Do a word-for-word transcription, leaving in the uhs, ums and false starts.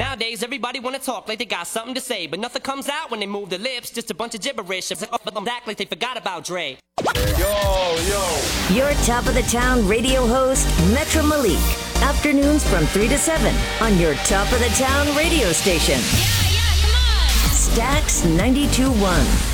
Nowadays, everybody wanna talk like they got something to say, but nothing comes out when they move their lips, just a bunch of gibberish. But them act like they forgot about Dre. Yo, yo. Your top of the town radio host, Metro Malik. Afternoons from three to seven on your top of the town radio station. Yeah, yeah, come on. Stax ninety-two point one.